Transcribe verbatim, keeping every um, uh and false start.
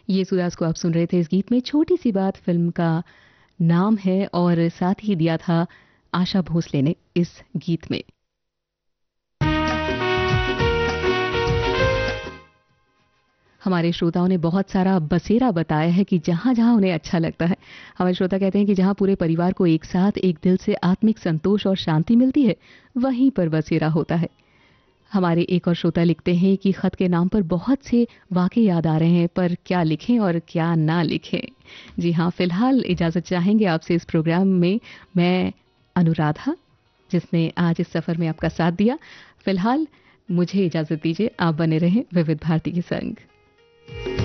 ये सुदास को आप सुन रहे थे। इस गीत में छोटी सी बात फिल्म का नाम है और साथ ही दिया था आशा भोसले ने इस गीत में। हमारे श्रोताओं ने बहुत सारा बसेरा बताया है कि जहां जहां उन्हें अच्छा लगता है। हमारे श्रोता कहते हैं कि जहां पूरे परिवार को एक साथ एक दिल से आत्मिक संतोष और शांति मिलती है, वहीं पर बसेरा होता है। हमारे एक और श्रोता लिखते हैं कि खत के नाम पर बहुत से वाक़े याद आ रहे हैं, पर क्या लिखें और क्या ना लिखें। जी हाँ, फिलहाल इजाज़त चाहेंगे आपसे इस प्रोग्राम में मैं अनुराधा, जिसने आज इस सफ़र में आपका साथ दिया। फिलहाल मुझे इजाज़त दीजिए, आप बने रहें विविध भारती के संग।